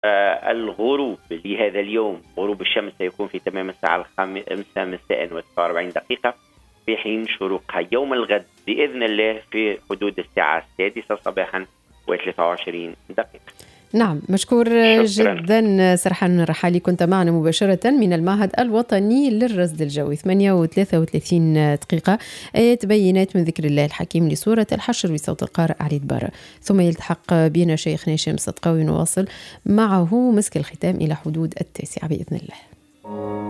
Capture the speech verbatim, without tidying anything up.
آه الغروب لهذا اليوم، غروب الشمس سيكون في تمام الساعة الخامسة مساء وتسعة وأربعين دقيقة، في حين شروقها يوم الغد بإذن الله في حدود الساعة السادسة صباحا وثلاثة وعشرين دقيقة. نعم، مشكور شكرا. جدا سرحان الرحالي، كنت معنا مباشرة من المعهد الوطني للرصد الجوي. ثمانية وثلاثة وثلاثين دقيقة، آيات بينات من ذكر الله الحكيم لسورة الحشر بصوت القارئ عريض بارة، ثم يلتحق بنا شيخنا هشام صدقاوي، نواصل معه مسك الختام إلى حدود التاسعة بإذن الله.